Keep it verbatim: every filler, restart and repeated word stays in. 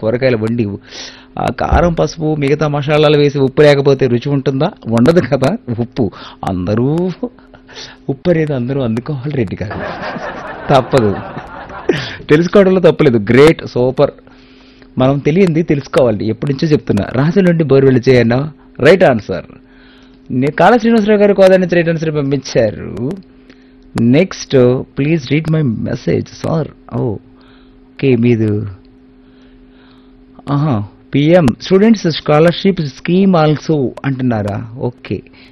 కూరగాయలు వండి ఆ కారం పసుపు మిగతా మసాలాలు వేసి ఉప్పు లేకపోతే రుచి ఉంటుందా? ఉండదు కదా. ఉప్పు అందరూ ఉప్పు అనేది అందరూ అందుకోవాలి రెడ్డి గారు, తప్పదు. తెలుసుకోవడంలో తప్పలేదు. Great, super. మనం తెలియంది తెలుసుకోవాలి. ఎప్పటి నుంచో చెప్తున్నా. రాజు నుండి బోర్వెల్ చేయన్నా రైట్ ఆన్సర్. నేను కాళ శ్రీనివాసరావు గారు కోదాన్ని రైట్ ఆన్సర్ పంపించారు. Next please read my message sir. Okay, మీది ఆహా PM students scholarship scheme also అంటున్నారా? ఓకే,